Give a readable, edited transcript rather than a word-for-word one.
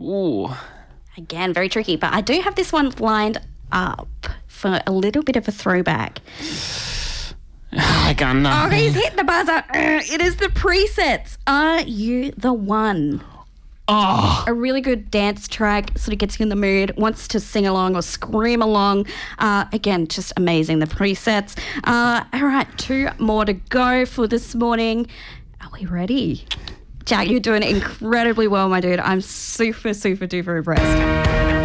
Ooh. Again, very tricky, but I do have this one lined up for a little bit of a throwback. I got nothing. Oh, he's hit the buzzer. It is the presets. Are You the One? Oh. A really good dance track, sort of gets you in the mood, wants to sing along or scream along. Again, just amazing, the presets. All right, 2 more to go for this morning. Are we ready? Jack, you're doing incredibly well, my dude. I'm super, super duper impressed.